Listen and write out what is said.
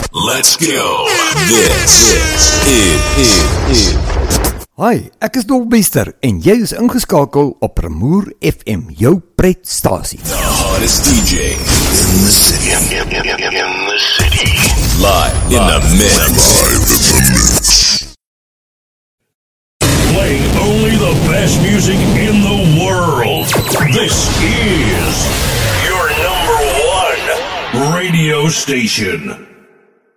Let's go. This is. Hi, ek is Dolbester en jy is ingeskakel op Pramoer FM, jou pretstasie. The hottest DJ in the city. In the city. Live in the mix. Playing only the best music in the world. This is your number one radio station.